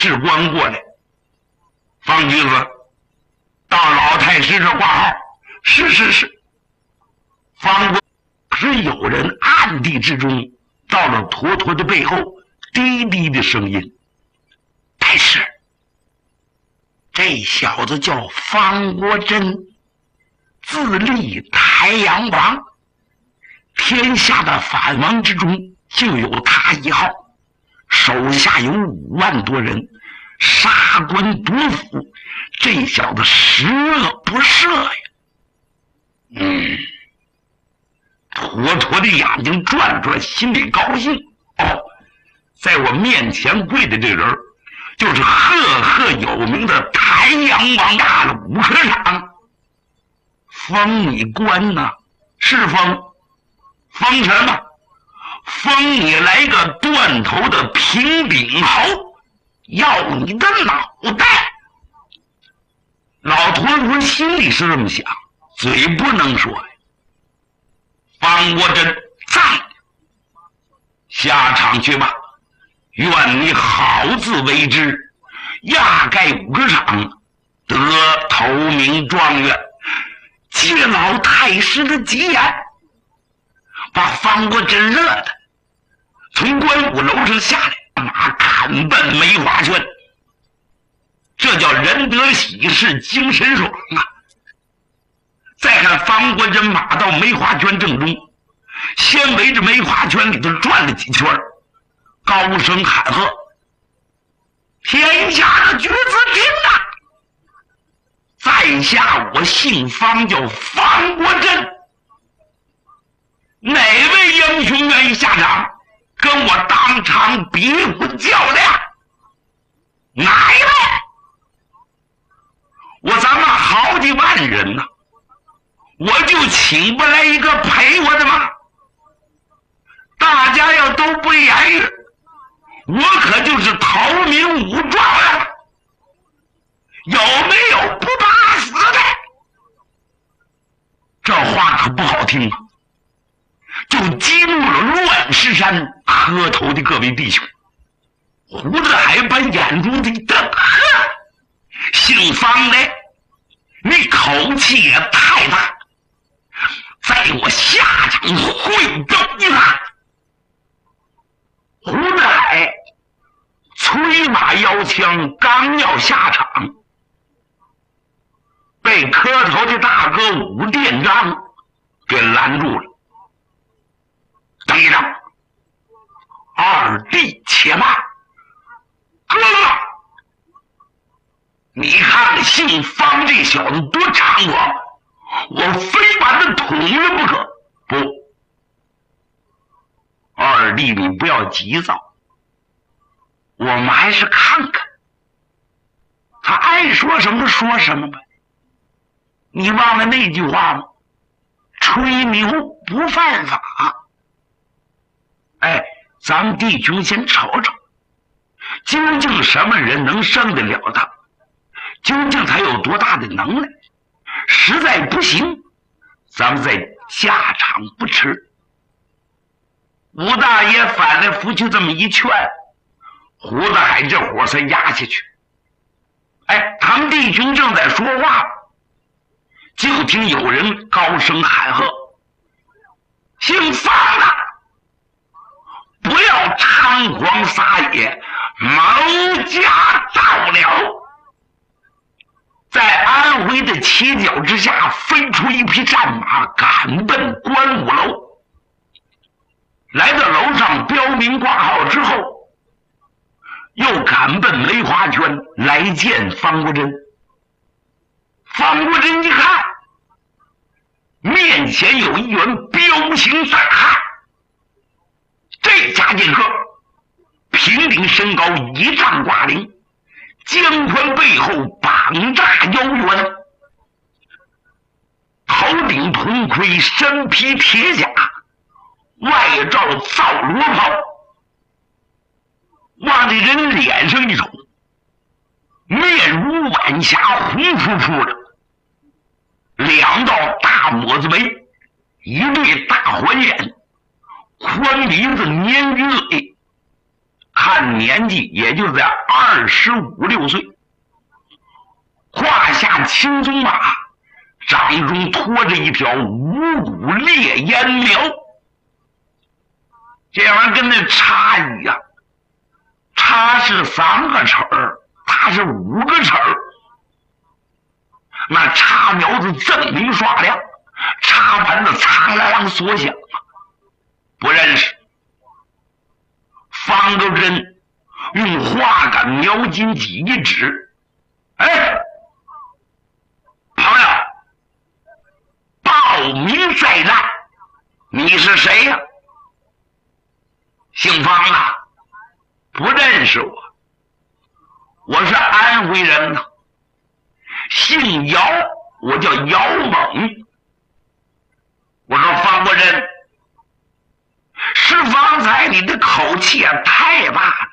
士官过来，方君子到老太师这挂号。是。方国是有人暗地之中到了坨坨的背后，低低的声音：“太师，这小子叫方国珍，自立台阳王，天下的藩王之中就有他一号，手下有5万多人，杀官夺府，这小子十恶不赦呀！”坨坨的眼睛转了转，心里高兴。在我面前跪的这人，就是赫有名的台阳王大了武科长。封你官呢？是封什么？封你来个断头的平顶侯，要你的脑袋。老坨坨心里是这么想，嘴不能说呀。方国珍在，下场去吧，愿你好自为之，压盖武科场，得头名状元。借老太师的吉言，把方国珍乐的从官府楼上下来，马砍奔梅花圈。这叫人得喜事精神爽啊！再看方国珍马到梅花圈正中，先围着梅花圈里头转了几圈，高声喊喝：“天下的举子听啊！在下我姓方，叫方国珍，哪位英雄愿意下场跟我当场比武较量？哪一位？咱们好几万人呢，我就请不来一个陪我的吗？大家要都不言语，我可就是头名武状元，有没有不怕死的？这话可不好听啊，就激怒了乱石山磕头的各位弟兄。胡子海把眼中的瞪，姓方的，你口气也太大，在我下场会斗一番。胡子海催马摇枪，刚要下场，被磕头的大哥武殿章给拦住了。等一等，二弟且慢。哥哥，你看姓方这小子多猖狂，我非把他捅了不可。不，二弟你不要急躁，我们还是看看他爱说什么说什么吧。你忘了那句话吗？吹牛不犯法。哎，咱们弟兄先瞅瞅，究竟什么人能胜得了他？究竟他有多大的能耐？实在不行，咱们再下场不迟。吴大爷反来覆去这么一劝，胡子海这火才压下去。哎，他们弟兄正在说话，就听有人高声喊喝：“姓方的，不要猖狂撒野，谋家造了！”在安徽的旗角之下飞出一匹战马，赶奔官武楼。来到楼上标明挂号之后，又赶奔梅花圈来见方国珍。方国珍一看，面前有一员彪形大汉，这家剑客平顶身高1丈挂零，肩宽背后膀炸腰圆，头顶铜盔，身披铁甲，外罩皂罗袍。往这人脸上一瞅，面如晚霞，红扑扑的，2道大抹子眉，一对大环眼，宽鼻子，粘鱼嘴， 看年纪也就在25、26岁，胯下青鬃马，掌中拖着一条五股烈焰苗。这玩意儿跟那叉一样，叉是3个齿儿，它是5个齿儿。那叉苗子锃明刷亮，叉盘子嚓啦啦作响。不认识。方德珍用画杆描金戟一指：“哎，朋友，报名在览，你是谁呀？”姓方啊，不认识我，我是安徽人呐，姓姚，我叫姚猛。我说方国珍，是方才你的口气也太大了，